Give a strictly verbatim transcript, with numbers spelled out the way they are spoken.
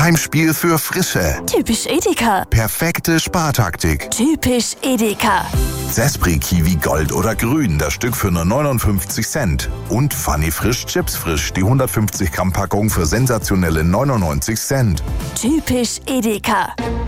Heimspiel für Frische. Typisch Edeka. Perfekte Spartaktik. Typisch Edeka. Zespri Kiwi Gold oder Grün, das Stück für nur neunundfünfzig Cent. Und Funny Frisch Chips Frisch, die hundertfünfzig Gramm Packung für sensationelle neunundneunzig Cent. Typisch Edeka.